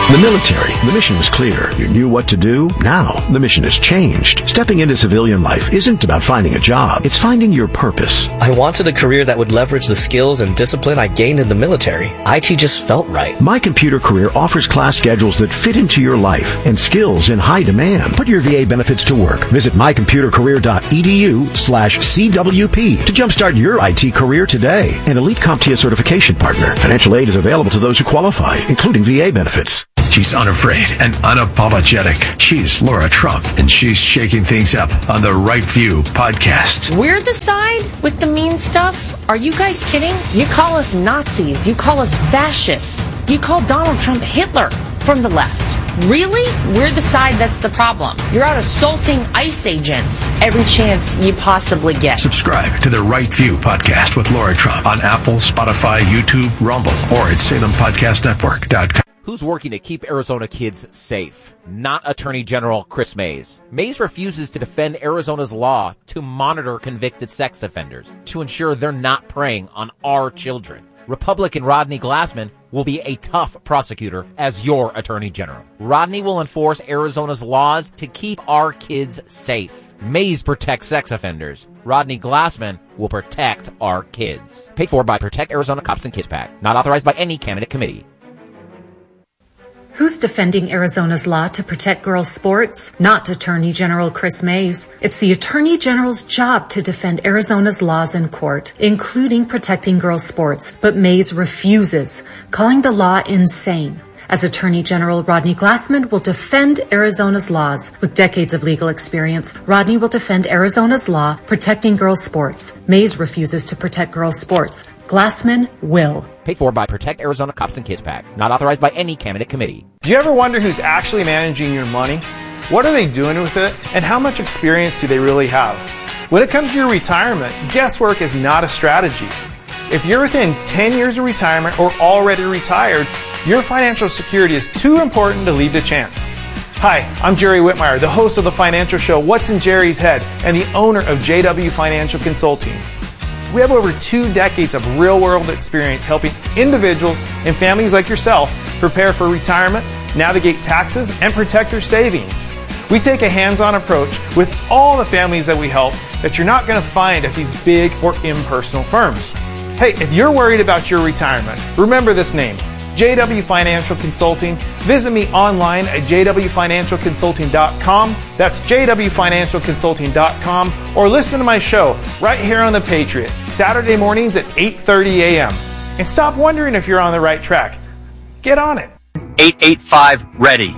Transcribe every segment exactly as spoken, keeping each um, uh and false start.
The military, the mission was clear. You knew what to do. Now, the mission has changed. Stepping into civilian life isn't about finding a job. It's finding your purpose. I wanted a career that would leverage the skills and discipline I gained in the military. I T just felt right. My Computer Career offers class schedules that fit into your life and skills in high demand. Put your V A benefits to work. Visit mycomputercareer.edu slash CWP to jumpstart your I T career today. An Elite CompTIA certification partner. Financial aid is available to those who qualify, including V A benefits. She's unafraid and unapologetic. She's Laura Trump, and she's shaking things up on the Right View podcast. We're the side with the mean stuff? Are you guys kidding? You call us Nazis. You call us fascists. You call Donald Trump Hitler from the left. Really? We're the side that's the problem. You're out assaulting ICE agents every chance you possibly get. Subscribe to the Right View podcast with Laura Trump on Apple, Spotify, YouTube, Rumble, or at Salem Podcast Network dot com. Who's working to keep Arizona kids safe? Not Attorney General Chris Mays. Mays refuses to defend Arizona's law to monitor convicted sex offenders to ensure they're not preying on our children. Republican Rodney Glassman will be a tough prosecutor as your Attorney General. Rodney will enforce Arizona's laws to keep our kids safe. Mays protects sex offenders. Rodney Glassman will protect our kids. Paid for by Protect Arizona Cops and Kids PAC. Not authorized by any candidate committee. Who's defending Arizona's law to protect girls' sports? Not Attorney General Chris Mays. It's the Attorney General's job to defend Arizona's laws in court, including protecting girls' sports. But Mays refuses, calling the law insane. As Attorney General, Rodney Glassman will defend Arizona's laws. With decades of legal experience, Rodney will defend Arizona's law protecting girls' sports. Mays refuses to protect girls' sports. Glassman will. Paid for by Protect Arizona Cops and Kids PAC. Not authorized by any candidate committee. Do you ever wonder who's actually managing your money? What are they doing with it? And how much experience do they really have? When it comes to your retirement, guesswork is not a strategy. If you're within ten years of retirement or already retired, your financial security is too important to leave to chance. Hi, I'm Jerry Whitmire, the host of the financial show What's in Jerry's Head and the owner of J W Financial Consulting. We have over two decades of real-world experience helping individuals and families like yourself prepare for retirement, navigate taxes, and protect their savings. We take a hands-on approach with all the families that we help that you're not going to find at these big or impersonal firms. Hey, if you're worried about your retirement, remember this name, J W Financial Consulting. Visit me online at j w financial consulting dot com. That's j w financial consulting dot com. Or listen to my show right here on The Patriot, Saturday mornings at eight thirty a.m. And stop wondering if you're on the right track. Get on it. eight eight five ready.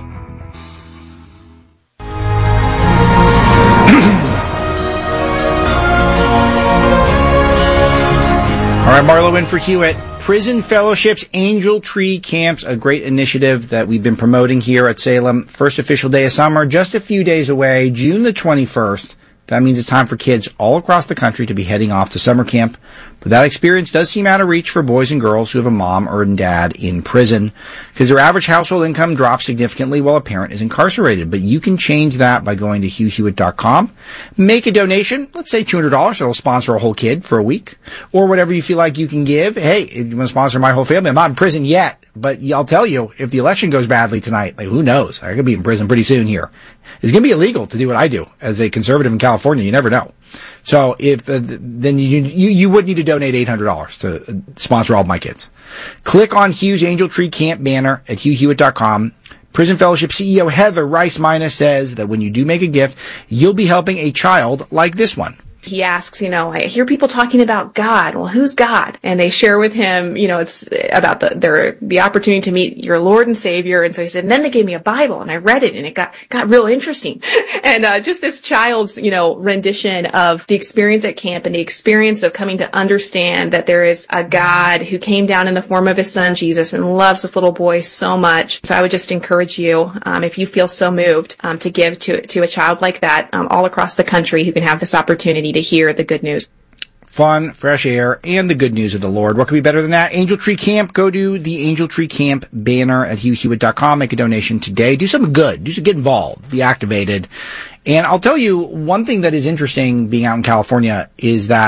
All right, Marlo in for Hewitt. Prison Fellowships, Angel Tree Camps, a great initiative that we've been promoting here at Salem. First official day of summer, just a few days away, June the twenty-first. That means it's time for kids all across the country to be heading off to summer camp. But that experience does seem out of reach for boys and girls who have a mom or a dad in prison, because their average household income drops significantly while a parent is incarcerated. But you can change that by going to hugh hewitt dot com. Make a donation, let's say two hundred dollars. It'll sponsor a whole kid for a week, or whatever you feel like you can give. Hey, if you want to sponsor my whole family, I'm not in prison yet, but I'll tell you, if the election goes badly tonight, like who knows? I could be in prison pretty soon here. It's going to be illegal to do what I do as a conservative in California. You never know. So if uh, then you, you you would need to donate eight hundred dollars to sponsor all of my kids. Click on Hugh's Angel Tree Camp banner at hugh hewitt dot com. Prison Fellowship C E O Heather Rice-Mina says that when you do make a gift, you'll be helping a child like this one. He asks, you know, I hear people talking about God. Well, who's God? And they share with him, you know, it's about the their the opportunity to meet your Lord and Savior. And so he said, and then they gave me a Bible and I read it and it got got real interesting. And uh, just this child's, you know, rendition of the experience at camp and the experience of coming to understand that there is a God who came down in the form of his son Jesus and loves this little boy so much. So I would just encourage you, um, if you feel so moved, um, to give to to a child like that, um, all across the country who can have this opportunity to hear the good news. Fun, fresh air, and the good news of the Lord. What could be better than that? Angel Tree Camp. Go to the Angel Tree Camp banner at hugh hewitt dot com. Make a donation today. Do something good. Do some, get involved. Be activated. And I'll tell you, one thing that is interesting being out in California is that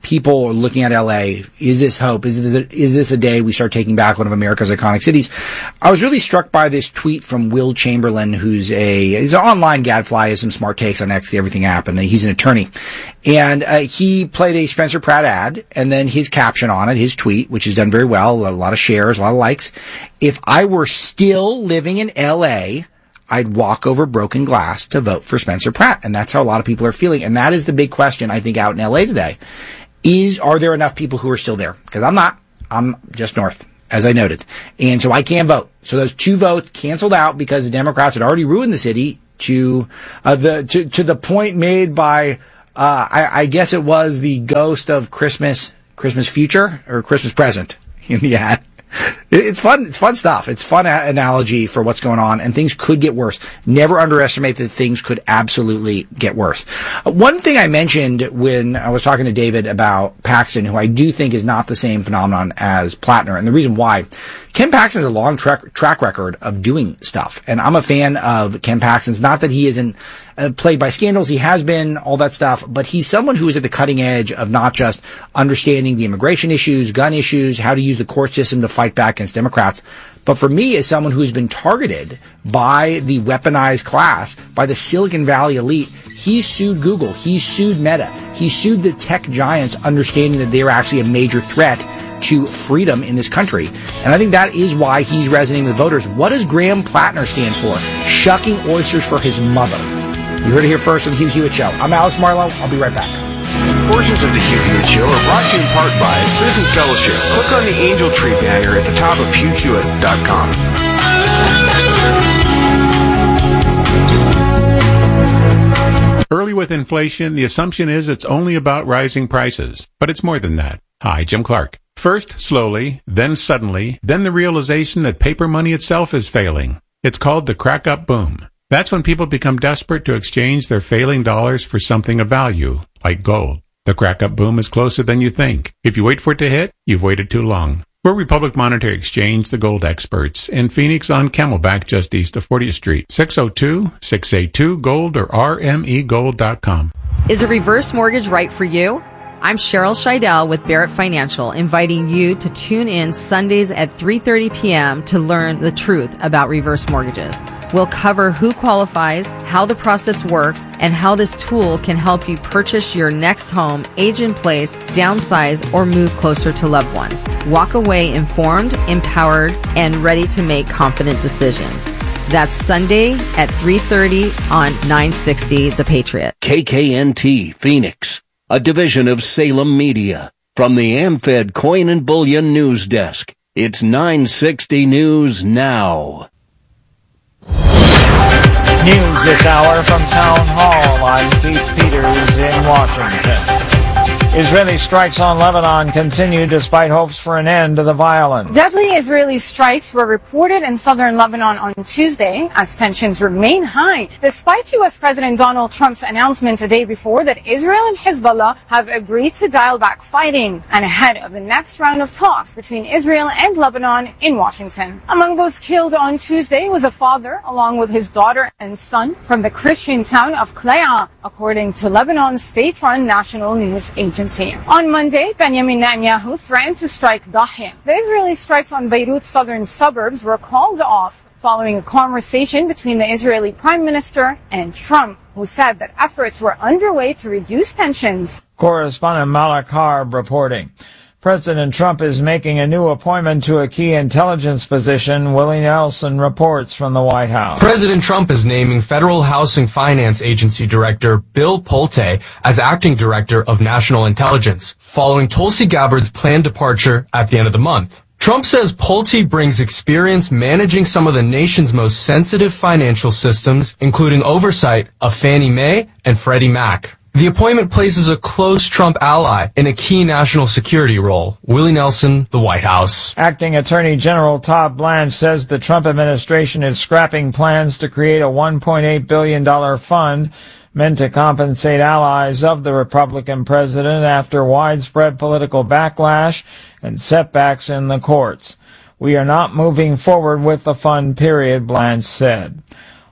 people are looking at L A. Is this hope? Is this, is this a day we start taking back one of America's iconic cities? I was really struck by this tweet from Will Chamberlain, who's a he's an online gadfly, has some smart takes on X, the Everything app, and he's an attorney. And uh, he played a Spencer Pratt ad, and then his caption on it, his tweet, which has done very well, a lot of shares, a lot of likes. If I were still living in L A, I'd walk over broken glass to vote for Spencer Pratt. And that's how a lot of people are feeling. And that is the big question, I think, out in L A today. Is, are there enough people who are still there? Because I'm not. I'm just north, as I noted. And so I can't vote. So those two votes canceled out because the Democrats had already ruined the city to, uh, the, to, to the point made by, uh, I, I guess it was the ghost of Christmas, Christmas future or Christmas present in the ad. It's fun. It's fun stuff. It's fun a- analogy for what's going on, and things could get worse. Never underestimate that things could absolutely get worse. Uh, one thing I mentioned when I was talking to David about Paxton, who I do think is not the same phenomenon as Plattner, and the reason why, Ken Paxton has a long track track record of doing stuff, and I'm a fan of Ken Paxton's. Not that he isn't uh, plagued by scandals, he has been, all that stuff, but he's someone who is at the cutting edge of not just understanding the immigration issues, gun issues, how to use the court system to fight back against Democrats. But for me, as someone who's been targeted by the weaponized class, by the Silicon Valley elite, he's sued Google, he's sued Meta, he sued the tech giants, understanding that they're actually a major threat to freedom in this country. And I think that is why he's resonating with voters. What does Graham Plattner stand for? Shucking oysters for his mother. You heard it here first on the Hugh Hewitt Show. I'm Alex Marlowe. I'll be right back. Portions of the Hugh Hewitt Show are brought to you in part by Prison Fellowship. Click on the Angel Tree banner at the top of hugh hewitt dot com. Early with inflation, the assumption is it's only about rising prices. But it's more than that. Hi, Jim Clark. First slowly, then suddenly, then the realization that paper money itself is failing. It's called the crack-up boom. That's when people become desperate to exchange their failing dollars for something of value, like gold. The crack-up boom is closer than you think. If you wait for it to hit, you've waited too long. We're Republic Monetary Exchange, the gold experts, in Phoenix on Camelback just east of fortieth Street. six oh two, six eight two, gold or r m e gold dot com. Is a reverse mortgage right for you? I'm Cheryl Scheidel with Barrett Financial, inviting you to tune in Sundays at three thirty p.m. to learn the truth about reverse mortgages. We'll cover who qualifies, how the process works, and how this tool can help you purchase your next home, age in place, downsize, or move closer to loved ones. Walk away informed, empowered, and ready to make confident decisions. That's Sunday at three thirty on nine sixty The Patriot. K K N T Phoenix, a division of Salem Media. From the AmFed Coin and Bullion News Desk, it's nine sixty News Now. News this hour from Town Hall. I'm Keith Peters in Washington. Israeli strikes on Lebanon continue despite hopes for an end to the violence. Deadly Israeli strikes were reported in southern Lebanon on Tuesday as tensions remain high, despite U S President Donald Trump's announcement a day before that Israel and Hezbollah have agreed to dial back fighting, and ahead of the next round of talks between Israel and Lebanon in Washington. Among those killed on Tuesday was a father along with his daughter and son from the Christian town of Klea, according to Lebanon's state-run national news agency. On Monday, Benjamin Netanyahu threatened to strike Dahya. The Israeli strikes on Beirut's southern suburbs were called off following a conversation between the Israeli Prime Minister and Trump, who said that efforts were underway to reduce tensions. Correspondent Malak Harb reporting. President Trump is making a new appointment to a key intelligence position. Willie Nelson reports from the White House. President Trump is naming Federal Housing Finance Agency Director Bill Pulte as acting director of national intelligence, following Tulsi Gabbard's planned departure at the end of the month. Trump says Pulte brings experience managing some of the nation's most sensitive financial systems, including oversight of Fannie Mae and Freddie Mac. The appointment places a close Trump ally in a key national security role. Willie Nelson, the White House. Acting Attorney General Todd Blanche says the Trump administration is scrapping plans to create a one point eight billion dollars fund meant to compensate allies of the Republican president after widespread political backlash and setbacks in the courts. We are not moving forward with the fund, period, Blanche said.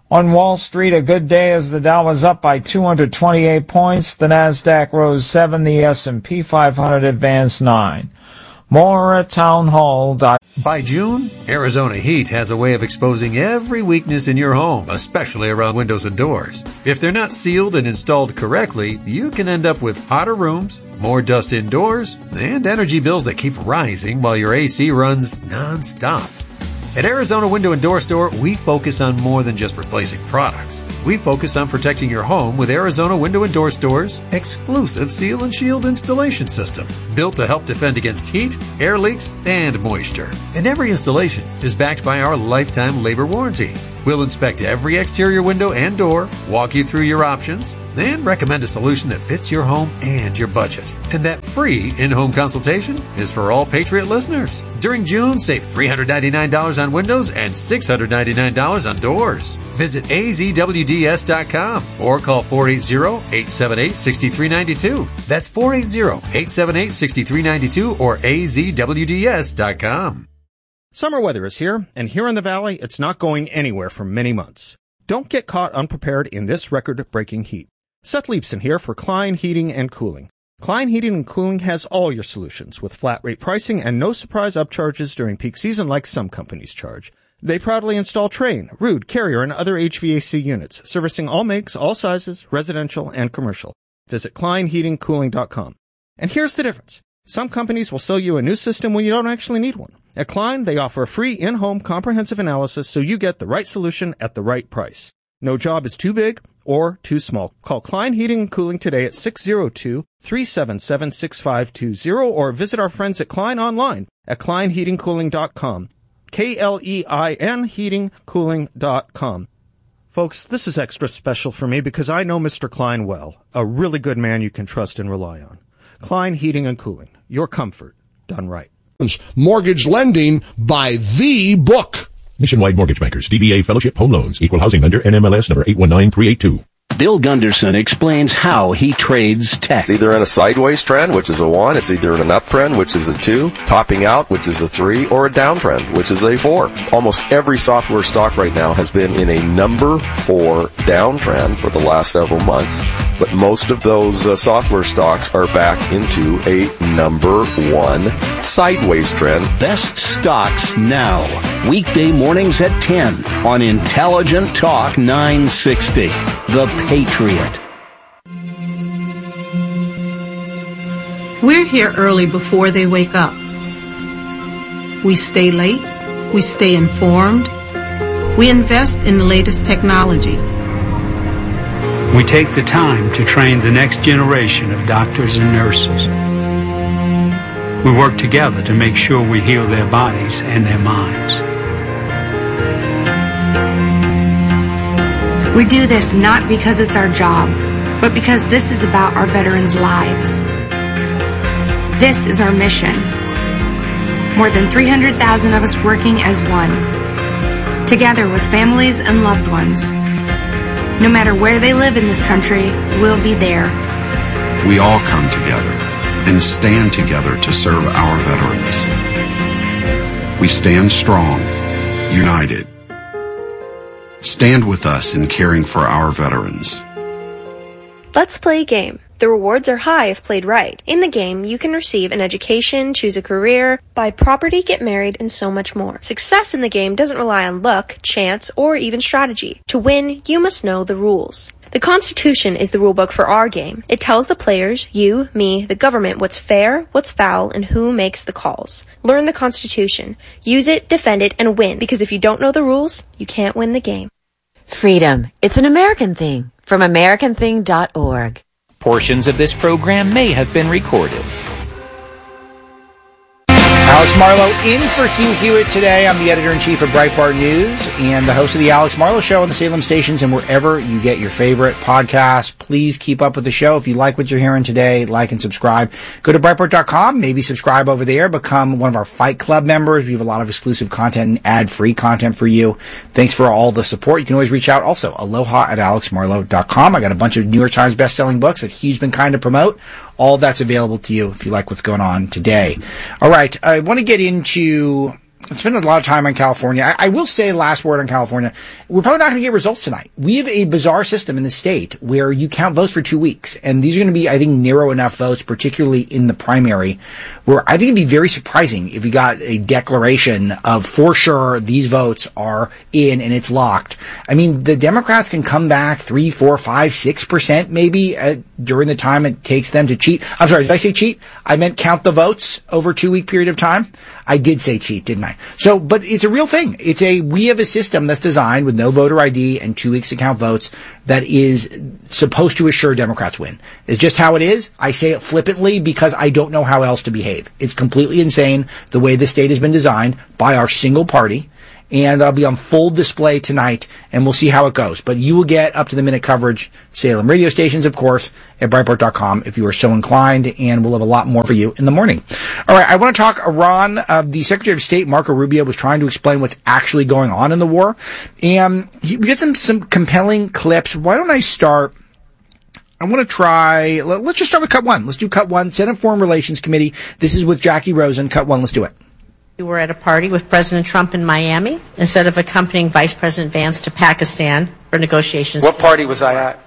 On Wall Street, a good day as the Dow was up by two hundred twenty-eight points. The Nasdaq rose seven. The S and P five hundred advanced nine. More at townhall dot com. By June, Arizona Heat has a way of exposing every weakness in your home, especially around windows and doors. If they're not sealed and installed correctly, you can end up with hotter rooms, more dust indoors, and energy bills that keep rising while your A C runs non-stop. At Arizona Window and Door Store, we focus on more than just replacing products. We focus on protecting your home with Arizona Window and Door Store's exclusive Seal and Shield installation system, built to help defend against heat, air leaks, and moisture. And every installation is backed by our lifetime labor warranty. We'll inspect every exterior window and door, walk you through your options, and recommend a solution that fits your home and your budget. And that free in-home consultation is for all Patriot listeners. During June, save three hundred ninety-nine dollars on windows and six hundred ninety-nine dollars on doors. Visit A Z W D S dot com or call four eight zero, eight seven eight, six three nine two. That's four eight zero, eight seven eight, six three nine two or A Z W D S dot com. Summer weather is here, and here in the Valley, it's not going anywhere for many months. Don't get caught unprepared in this record-breaking heat. Seth Leibson here for Klein Heating and Cooling. Klein Heating and Cooling has all your solutions with flat rate pricing and no surprise upcharges during peak season like some companies charge. They proudly install Trane, Ruud, Carrier, and other H V A C units, servicing all makes, all sizes, residential and commercial. Visit klein heating cooling dot com. And here's the difference. Some companies will sell you a new system when you don't actually need one. At Klein, they offer a free in-home comprehensive analysis so you get the right solution at the right price. No job is too big or too small. Call Klein Heating and Cooling today at six oh two, three seven seven, six five two zero or visit our friends at Klein online at klein heating cooling dot com. K L E I N heating cooling dot com. Folks, this is extra special for me because I know Mister Klein well, a really good man you can trust and rely on. Klein Heating and Cooling, your comfort done right. Mortgage lending by the book. Nationwide Mortgage Bankers, D B A Fellowship Home Loans, Equal Housing Lender, N M L S number eight one nine three eight two. Bill Gunderson explains how he trades tech. It's either in a sideways trend, which is a one. It's either in an uptrend, which is a two. Topping out, which is a three. Or a downtrend, which is a four. Almost every software stock right now has been in a number four downtrend for the last several months. But most of those uh, software stocks are back into a number one sideways trend. Best stocks now. Weekday mornings at ten on Intelligent Talk nine sixty. The Patriot. We're here early before they wake up. We stay late. We stay informed. We invest in the latest technology. We take the time to train the next generation of doctors and nurses. We work together to make sure we heal their bodies and their minds. We do this not because it's our job, but because this is about our veterans' lives. This is our mission. More than three hundred thousand of us working as one, together with families and loved ones. No matter where they live in this country, we'll be there. We all come together and stand together to serve our veterans. We stand strong, united. Stand with us in caring for our veterans. Let's play a game. The rewards are high if played right. In the game, you can receive an education, choose a career, buy property, get married, and so much more. Success in the game doesn't rely on luck, chance, or even strategy. To win, you must know the rules. The Constitution is the rulebook for our game. It tells the players, you, me, the government, what's fair, what's foul, and who makes the calls. Learn the Constitution. Use it, defend it, and win, because if you don't know the rules, you can't win the game. Freedom. It's an American thing. From American Thing dot org. Portions of this program may have been recorded. Alex Marlow in for Hugh Hewitt today. I'm the editor-in-chief of Breitbart News and the host of the Alex Marlow Show on the Salem stations and wherever you get your favorite podcasts. Please keep up with the show. If you like what you're hearing today, like and subscribe. Go to Breitbart dot com, maybe subscribe over there, become one of our Fight Club members. We have a lot of exclusive content and ad-free content for you. Thanks for all the support. You can always reach out also, aloha at alex marlow dot com. I got a bunch of New York Times best-selling books that Hugh's been kind to promote. All that's available to you if you like what's going on today. All right, I want to get into spent a lot of time on California. I, I will say, last word on California, we're probably not going to get results tonight. We have a bizarre system in the state where you count votes for two weeks. And these are going to be, I think, narrow enough votes, particularly in the primary, where I think it'd be very surprising if we got a declaration of, for sure, these votes are in and it's locked. I mean, the Democrats can come back three, four, five, six percent maybe uh, during the time it takes them to cheat. I'm sorry, did I say cheat? I meant count the votes over a two-week period of time. I did say cheat, didn't I? So, but it's a real thing. It's a, we have a system that's designed with no voter I D and two weeks to count votes that is supposed to assure Democrats win. It's just how it is. I say it flippantly because I don't know how else to behave. It's completely insane the way the state has been designed by our single party. And that'll be on full display tonight, and we'll see how it goes. But you will get up-to-the-minute coverage, Salem radio stations, of course, at Breitbart dot com if you are so inclined, and we'll have a lot more for you in the morning. All right, I want to talk Iran. Uh, the Secretary of State, Marco Rubio, was trying to explain what's actually going on in the war. And he, we get some, some compelling clips. Why don't I start... I want to try... Let, let's just start with cut one. Let's do cut one. Senate Foreign Relations Committee. This is with Jackie Rosen. Cut one. Let's do it. We were at a party with President Trump in Miami instead of accompanying Vice President Vance to Pakistan for negotiations. What party was I at?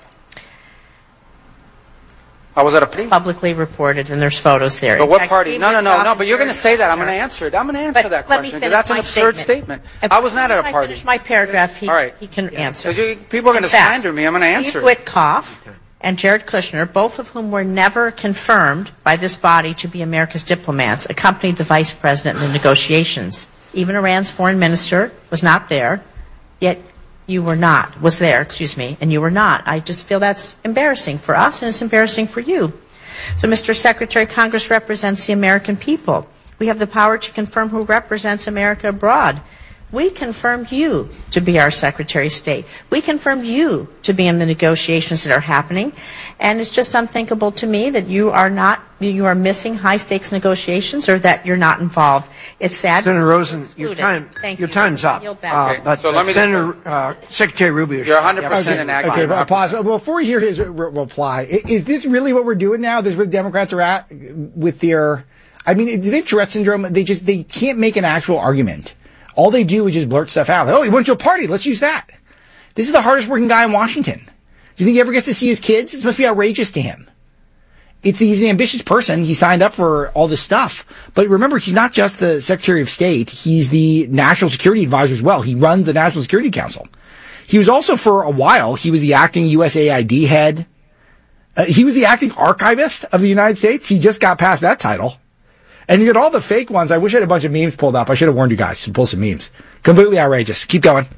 I was at a party. It's publicly reported, and there's photos there. But what fact, party? No, no, no, no. But you're going to say that. I'm going to answer it. I'm going to answer but that question. That's an absurd statement. statement. I was not at a party. I finish my paragraph. He, All right. he can yeah. answer. You, people are going to slander me. I'm going to answer Steve Witkoff and Jared Kushner, both of whom were never confirmed by this body to be America's diplomats, accompanied the vice president in the negotiations. Even Iran's foreign minister was not there, yet you were not, was there, excuse me, and you were not. I just feel that's embarrassing for us, and it's embarrassing for you. So, Mister Secretary, Congress represents the American people. We have the power to confirm who represents America abroad. We confirmed you to be our Secretary of State. We confirmed you to be in the negotiations that are happening. And it's just unthinkable to me that you are not, you are missing high-stakes negotiations or that you're not involved. It's sad. Senator Rosen, your time, Thank your you. time's up. Uh, that's, so let me Senator uh, Secretary Rubio. You're one hundred percent okay, in ag. Okay, well, pause. Before we hear his re- reply, is this really what we're doing now? This is where the Democrats are at with their, I mean, do they have Tourette syndrome? They just, they can't make an actual argument. All they do is just blurt stuff out. Oh, he went to a party. Let's use that. This is the hardest working guy in Washington. Do you think he ever gets to see his kids? This must be outrageous to him. It's, he's an ambitious person. He signed up for all this stuff. But remember, he's not just the Secretary of State. He's the National Security Advisor as well. He runs the National Security Council. He was also, for a while, he was the acting U S A I D head. Uh, he was the acting archivist of the United States. He just got past that title. And you get all the fake ones. I wish I had a bunch of memes pulled up. I should have warned you guys to pull some memes. Completely outrageous. Keep going.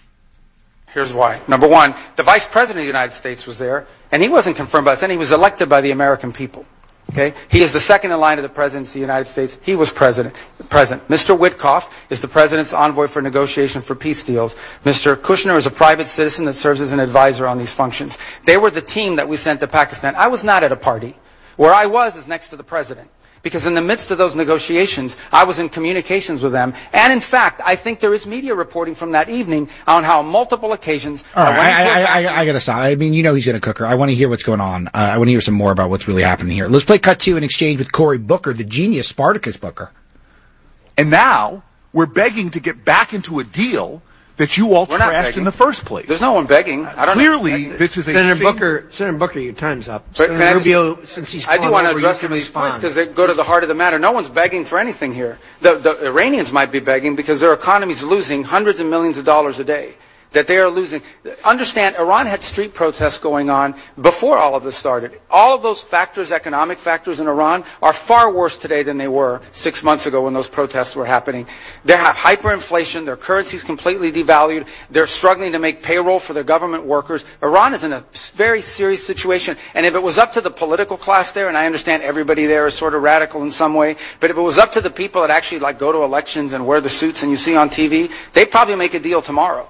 Here's why. Number one, the Vice President of the United States was there, and he wasn't confirmed by us, and he was elected by the American people. Okay? He is the second in line of the presidency of the United States. He was president. President. Mister Witkoff is the president's envoy for negotiation for peace deals. Mister Kushner is a private citizen that serves as an advisor on these functions. They were the team that we sent to Pakistan. I was not at a party. Where I was is next to the president. Because in the midst of those negotiations, I was in communications with them. And in fact, I think there is media reporting from that evening on how on multiple occasions... All right, I, I, I, I got to stop. I mean, you know he's going to cook her. I want to hear what's going on. Uh, I want to hear some more about what's really happening here. Let's play cut two in exchange with Cory Booker, the genius Spartacus Booker. And now we're begging to get back into a deal that you all We're trashed in the first place. There's no one begging. I don't Clearly, know. this is a Senator shame. Booker, Senator Booker, your time's up. But Senator can I Rubio, just, since he's I do want to over, address you some of these respond. points because they go to the heart of the matter. No one's begging for anything here. The, the Iranians might be begging because their economy's losing hundreds of millions of dollars a day. That they are losing. Understand, Iran had street protests going on before all of this started. All of those factors, economic factors in Iran, are far worse today than they were six months ago when those protests were happening. They have hyperinflation. Their currency's completely devalued. They're struggling to make payroll for their government workers. Iran is in a very serious situation. And if it was up to the political class there, and I understand everybody there is sort of radical in some way, but if it was up to the people that actually like go to elections and wear the suits and you see on T V, they'd probably make a deal tomorrow. It's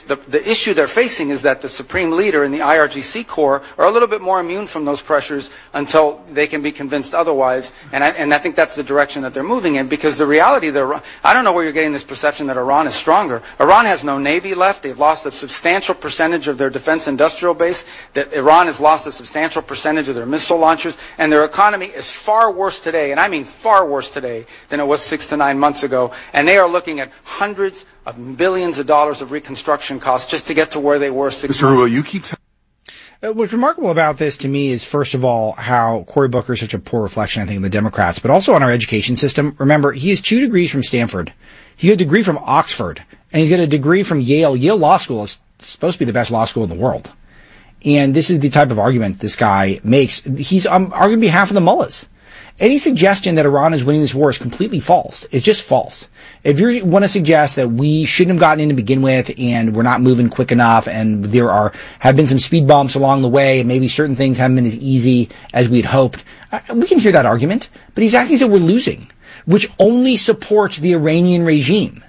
the, the issue they're facing is that the Supreme Leader and the I R G C Corps are a little bit more immune from those pressures until they can be convinced otherwise. And I, and I think that's the direction that they're moving in, because the reality that I don't know where you're getting this perception that Iran is stronger. Iran has no navy left. They've lost a substantial percentage of their defense industrial base. That Iran has lost a substantial percentage of their missile launchers, and their economy is far worse today, and I mean far worse today, than it was six to nine months ago. And they are looking at hundreds of billions of dollars of reconstruction costs just to get to where they were six Mister months ago. Rubio, you keep t- Uh, What's remarkable about this to me is, first of all, how Cory Booker is such a poor reflection, I think, of the Democrats, but also on our education system. Remember, he has two degrees from Stanford. He got a degree from Oxford, and he's got a degree from Yale. Yale Law School is supposed to be the best law school in the world. And this is the type of argument this guy makes. He's um, arguing on behalf of the mullahs. Any suggestion that Iran is winning this war is completely false. It's just false. If you want to suggest that we shouldn't have gotten in to begin with and we're not moving quick enough and there are have been some speed bumps along the way and maybe certain things haven't been as easy as we'd hoped, uh, we can hear that argument. But he's acting as though we're losing, which only supports the Iranian regime.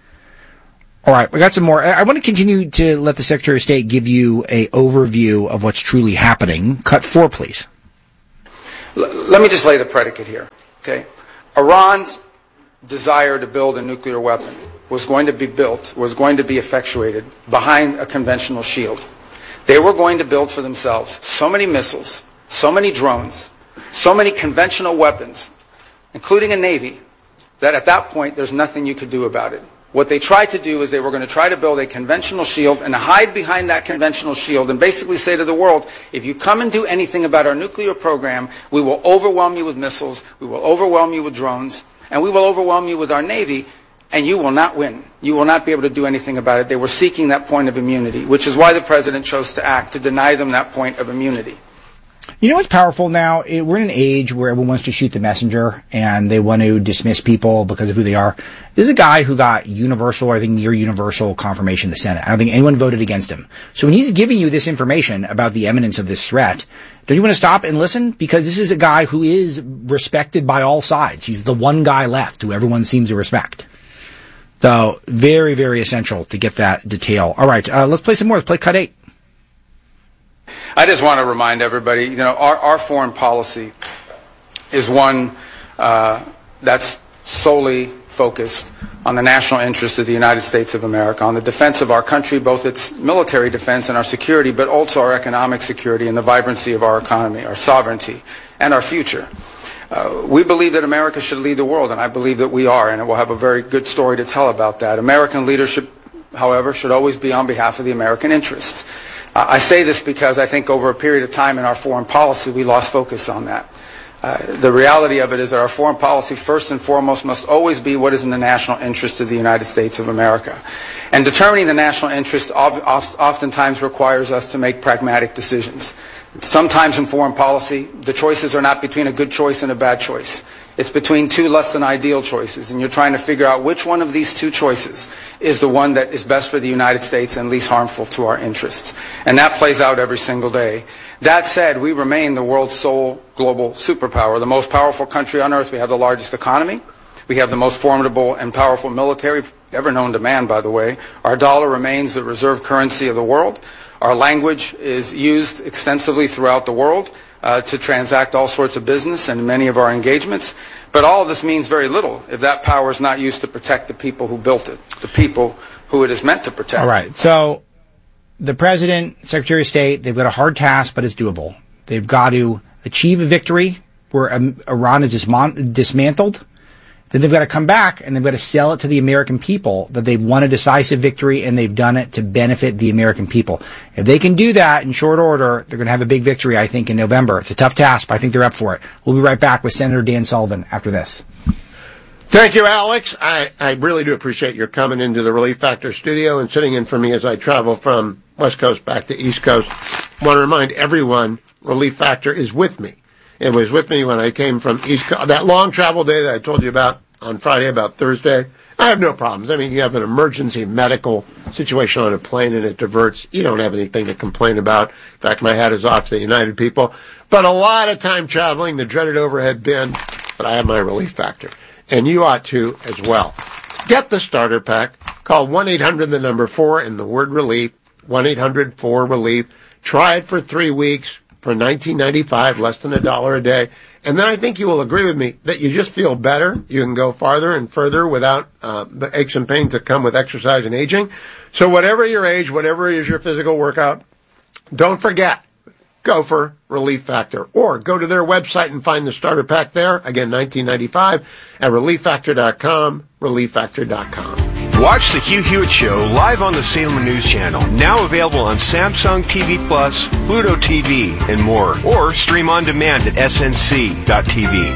All right, we got some more. I want to continue to let the Secretary of State give you a overview of what's truly happening. Cut four, please. Let me just lay the predicate here, okay? Iran's desire to build a nuclear weapon was going to be built, was going to be effectuated behind a conventional shield. They were going to build for themselves so many missiles, so many drones, so many conventional weapons, including a navy, that at that point there's nothing you could do about it. What they tried to do is they were going to try to build a conventional shield and hide behind that conventional shield and basically say to the world, if you come and do anything about our nuclear program, we will overwhelm you with missiles, we will overwhelm you with drones, and we will overwhelm you with our Navy, and you will not win. You will not be able to do anything about it. They were seeking that point of immunity, which is why the President chose to act, to deny them that point of immunity. You know what's powerful now? It, we're in an age where everyone wants to shoot the messenger and they want to dismiss people because of who they are. This is a guy who got universal, or I think near universal confirmation in the Senate. I don't think anyone voted against him. So when he's giving you this information about the imminence of this threat, don't you want to stop and listen? Because this is a guy who is respected by all sides. He's the one guy left who everyone seems to respect. So very, very essential to get that detail. All right, uh, let's play some more. Let's play cut eight. I just want to remind everybody, you know, our, our foreign policy is one uh, that's solely focused on the national interest of the United States of America, on the defense of our country, both its military defense and our security, but also our economic security and the vibrancy of our economy, our sovereignty, and our future. Uh, we believe that America should lead the world, and I believe that we are, and we'll have a very good story to tell about that. American leadership, however, should always be on behalf of the American interests. Uh, I say this because I think over a period of time in our foreign policy, we lost focus on that. Uh, the reality of it is that our foreign policy, first and foremost, must always be what is in the national interest of the United States of America. And determining the national interest oftentimes requires us to make pragmatic decisions. Sometimes in foreign policy, the choices are not between a good choice and a bad choice. It's between two less than ideal choices, and you're trying to figure out which one of these two choices is the one that is best for the United States and least harmful to our interests. And that plays out every single day. That said, we remain the world's sole global superpower, the most powerful country on earth. We have the largest economy. We have the most formidable and powerful military ever known to man, by the way. Our dollar remains the reserve currency of the world. Our language is used extensively throughout the world uh, to transact all sorts of business and many of our engagements. But all of this means very little if that power is not used to protect the people who built it, the people who it is meant to protect. All right. So the President, Secretary of State, they've got a hard task, but it's doable. They've got to achieve a victory where um, Iran is dismant- dismantled. Then they've got to come back and they've got to sell it to the American people that they've won a decisive victory and they've done it to benefit the American people. If they can do that in short order, they're going to have a big victory, I think, in November. It's a tough task, but I think they're up for it. We'll be right back with Senator Dan Sullivan after this. Thank you, Alex. I, I really do appreciate your coming into the Relief Factor studio and sitting in for me as I travel from West Coast back to East Coast. I want to remind everyone, Relief Factor is with me. It was with me when I came from East Coast. That long travel day that I told you about on Friday, about Thursday, I have no problems. I mean, you have an emergency medical situation on a plane and it diverts. You don't have anything to complain about. In fact, my hat is off to the United people. But a lot of time traveling, the dreaded overhead bin, but I have my Relief Factor. And you ought to as well. Get the starter pack. Call one eight hundred the number four and the word relief. one eight hundred four relief. Try it for three weeks for nineteen ninety-five, less than a dollar a day. And then I think you will agree with me that you just feel better. You can go farther and further without uh, the aches and pains that come with exercise and aging. So whatever your age, whatever is your physical workout, don't forget, go for Relief Factor. Or go to their website and find the starter pack there. Again, nineteen ninety-five at relief factor dot com, relief factor dot com. Watch the Hugh Hewitt Show live on the Salem News Channel. Now available on Samsung T V Plus, Pluto T V, and more. Or stream on demand at S N C dot T V.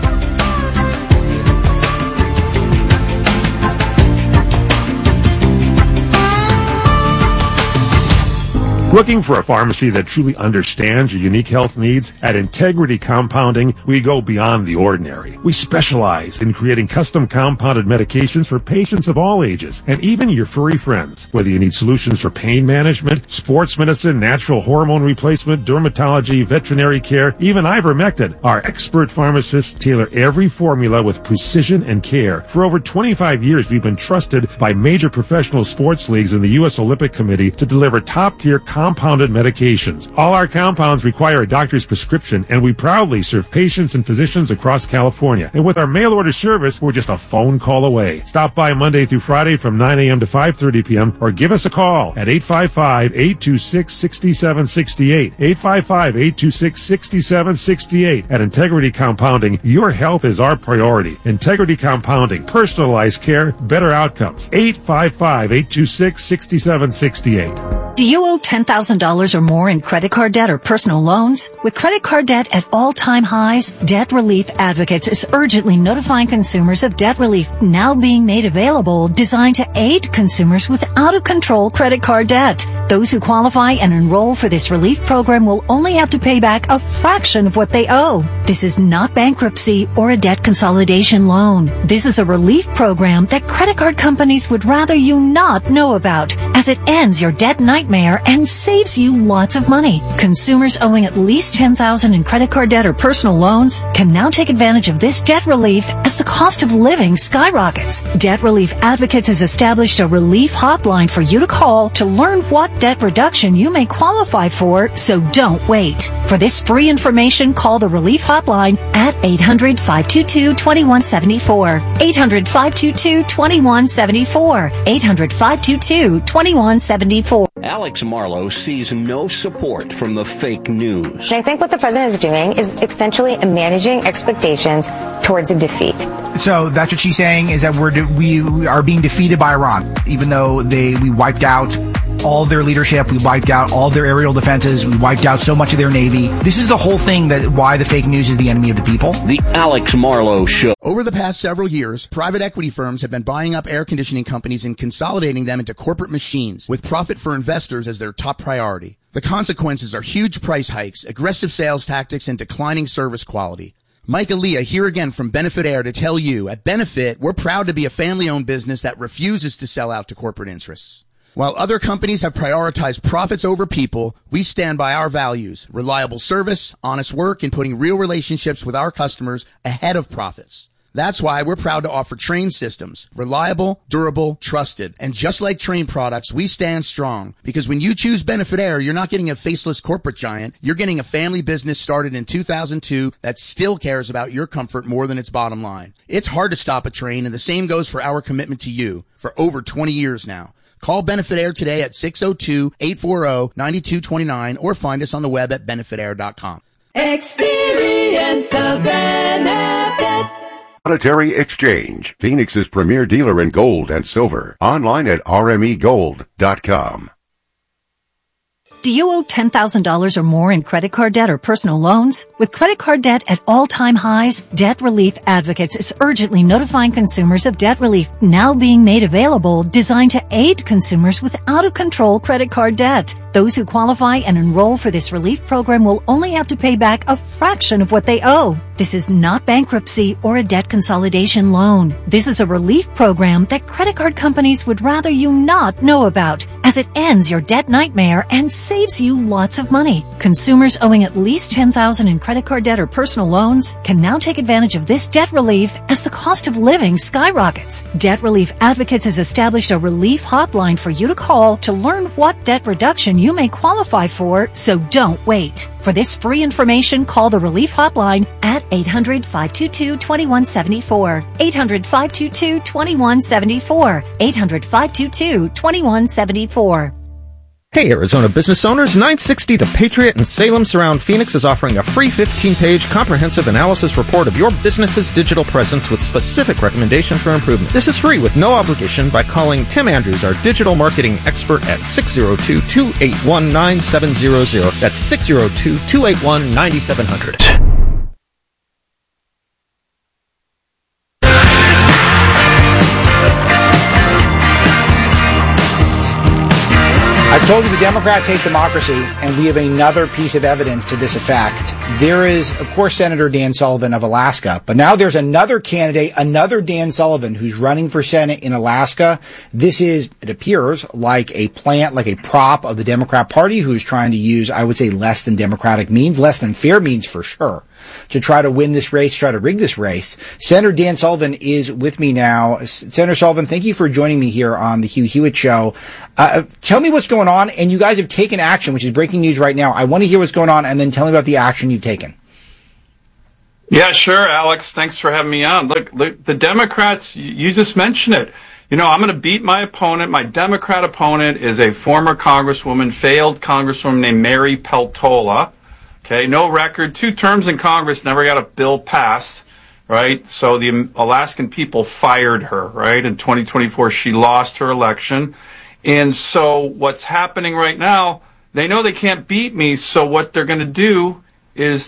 Looking for a pharmacy that truly understands your unique health needs? At Integrity Compounding, we go beyond the ordinary. We specialize in creating custom compounded medications for patients of all ages, and even your furry friends. Whether you need solutions for pain management, sports medicine, natural hormone replacement, dermatology, veterinary care, even ivermectin, our expert pharmacists tailor every formula with precision and care. For over twenty-five years, we've been trusted by major professional sports leagues and the U S Olympic Committee to deliver top-tier compounded medications. All our compounds require a doctor's prescription, and we proudly serve patients and physicians across California. And with our mail order service, we're just a phone call away. Stop by Monday through Friday from nine a.m. to five thirty p.m. or give us a call at eight five five, eight two six, six seven six eight. eight five five, eight two six, six seven six eight. At Integrity Compounding, your health is our priority. Integrity Compounding, personalized care, better outcomes. eight five five, eight two six, six seven six eight. Do you owe ten thousand dollars or more in credit card debt or personal loans? With credit card debt at all-time highs, Debt Relief Advocates is urgently notifying consumers of debt relief now being made available, designed to aid consumers with out-of-control credit card debt. Those who qualify and enroll for this relief program will only have to pay back a fraction of what they owe. This is not bankruptcy or a debt consolidation loan. This is a relief program that credit card companies would rather you not know about, as it ends your debt nightmare and saves you lots of money. Consumers owing at least ten thousand dollars in credit card debt or personal loans can now take advantage of this debt relief as the cost of living skyrockets. Debt Relief Advocates has established a relief hotline for you to call to learn what debt reduction you may qualify for, so don't wait. For this free information, call the relief hotline at eight hundred, five two two, two one seven four. eight hundred, five two two, two one seven four. eight hundred, five two two, two one seven four. Alex Marlow sees no support from the fake news. I think what the president is doing is essentially managing expectations towards a defeat. So that's what she's saying, is that we're de- we, we are being defeated by Iran, even though they we wiped out all their leadership, we wiped out all their aerial defenses, we wiped out so much of their navy. This is the whole thing, that why the fake news is the enemy of the people. The Alex Marlow Show. Over the past several years, private equity firms have been buying up air conditioning companies and consolidating them into corporate machines, with profit for investors as their top priority. The consequences are huge price hikes, aggressive sales tactics, and declining service quality. Mike Aaliyah here again from Benefit Air to tell you, at Benefit, we're proud to be a family-owned business that refuses to sell out to corporate interests. While other companies have prioritized profits over people, we stand by our values: reliable service, honest work, and putting real relationships with our customers ahead of profits. That's why we're proud to offer Trane systems. Reliable, durable, trusted. And just like Trane products, we stand strong. Because when you choose Benefit Air, you're not getting a faceless corporate giant. You're getting a family business started in two thousand two that still cares about your comfort more than its bottom line. It's hard to stop a Trane, and the same goes for our commitment to you for over twenty years now. Call Benefit Air today at six oh two, eight four zero, nine two two nine or find us on the web at benefit air dot com. Experience the benefit. Monetary Exchange, Phoenix's premier dealer in gold and silver. Online at r m e gold dot com. Do you owe ten thousand dollars or more in credit card debt or personal loans? With credit card debt at all-time highs, Debt Relief Advocates is urgently notifying consumers of debt relief now being made available, designed to aid consumers with out-of-control credit card debt. Those who qualify and enroll for this relief program will only have to pay back a fraction of what they owe. This is not bankruptcy or a debt consolidation loan. This is a relief program that credit card companies would rather you not know about, as it ends your debt nightmare and saves you lots of money. Consumers owing at least ten thousand dollars in credit card debt or personal loans can now take advantage of this debt relief as the cost of living skyrockets. Debt Relief Advocates has established a relief hotline for you to call to learn what debt reduction you may qualify for, so don't wait. For this free information, call the Relief Hotline at eight hundred, five two two, two one seven four. eight hundred, five two two, two one seven four. eight hundred, five two two, two one seven four. Hey, Arizona business owners, nine sixty The Patriot in Salem Surround Phoenix is offering a free fifteen-page comprehensive analysis report of your business's digital presence with specific recommendations for improvement. This is free with no obligation by calling Tim Andrews, our digital marketing expert, at six oh two, two eight one, nine seven zero zero. That's six oh two, two eight one, nine seven zero zero. I've told you the Democrats hate democracy, and we have another piece of evidence to this effect. There is, of course, Senator Dan Sullivan of Alaska, but now there's another candidate, another Dan Sullivan, who's running for Senate in Alaska. This is, it appears, like a plant, like a prop of the Democrat Party, who's trying to use, I would say, less than democratic means, less than fair means for sure, to try to win this race, try to rig this race. Senator Dan Sullivan is with me now. Senator Sullivan, thank you for joining me here on the Hugh Hewitt Show. Uh, tell me what's going on, and you guys have taken action, which is breaking news right now. I want to hear what's going on, and then tell me about the action you've taken. Yeah, sure, Alex. Thanks for having me on. Look, look the Democrats, you just mentioned it. You know, I'm going to beat my opponent. My Democrat opponent is a former congresswoman, failed congresswoman named Mary Peltola. Okay, no record, two terms in Congress, never got a bill passed, right? So the Alaskan people fired her, right? In twenty twenty-four, she lost her election. And so what's happening right now, they know they can't beat me, so what they're going to do is